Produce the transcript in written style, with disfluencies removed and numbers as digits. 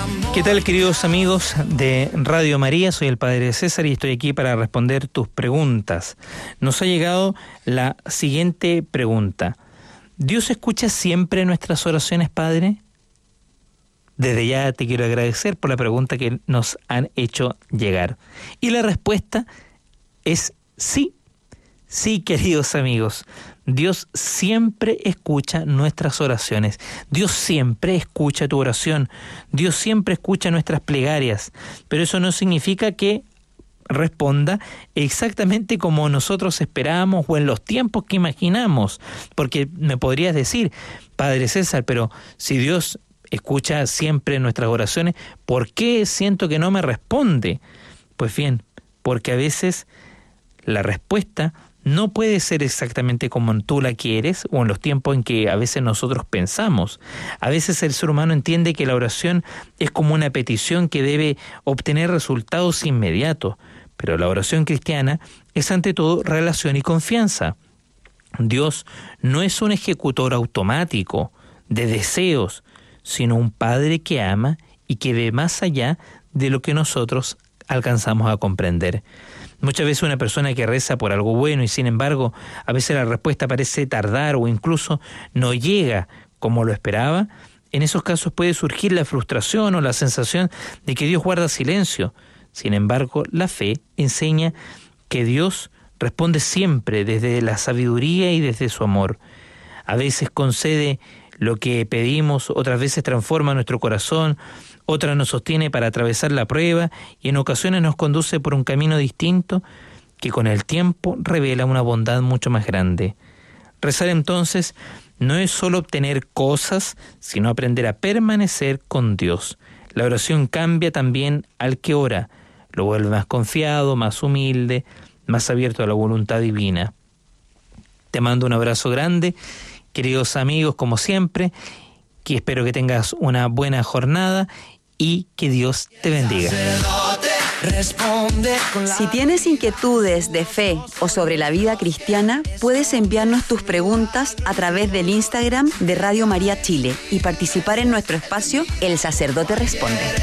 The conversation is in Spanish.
¿Qué tal, queridos amigos de Radio María? Soy el Padre César y estoy aquí para responder tus preguntas. Nos ha llegado la siguiente pregunta. ¿Dios escucha siempre nuestras oraciones, Padre? Desde ya te quiero agradecer por la pregunta que nos han hecho llegar. Y la respuesta es sí. Sí, queridos amigos, Dios siempre escucha nuestras oraciones. Dios siempre escucha tu oración. Dios siempre escucha nuestras plegarias. Pero eso no significa que responda exactamente como nosotros esperamos o en los tiempos que imaginamos. Porque me podrías decir, Padre César, pero si Dios escucha siempre nuestras oraciones, ¿por qué siento que no me responde? Pues bien, porque a veces la respuesta no puede ser exactamente como tú la quieres o en los tiempos en que a veces nosotros pensamos. A veces el ser humano entiende que la oración es como una petición que debe obtener resultados inmediatos, pero la oración cristiana es ante todo relación y confianza. Dios no es un ejecutor automático de deseos, sino un Padre que ama y que ve más allá de lo que nosotros alcanzamos a comprender. Muchas veces una persona que reza por algo bueno y sin embargo a veces la respuesta parece tardar o incluso no llega como lo esperaba, en esos casos puede surgir la frustración o la sensación de que Dios guarda silencio. Sin embargo, la fe enseña que Dios responde siempre desde la sabiduría y desde su amor. A veces concede lo que pedimos, otras veces transforma nuestro corazón, otras nos sostiene para atravesar la prueba y en ocasiones nos conduce por un camino distinto que con el tiempo revela una bondad mucho más grande. Rezar entonces no es solo obtener cosas, sino aprender a permanecer con Dios. La oración cambia también al que ora, lo vuelve más confiado, más humilde, más abierto a la voluntad divina. Te mando un abrazo grande, queridos amigos, como siempre, que espero que tengas una buena jornada y que Dios te bendiga. Si tienes inquietudes de fe o sobre la vida cristiana, puedes enviarnos tus preguntas a través del Instagram de Radio María Chile y participar en nuestro espacio El Sacerdote Responde.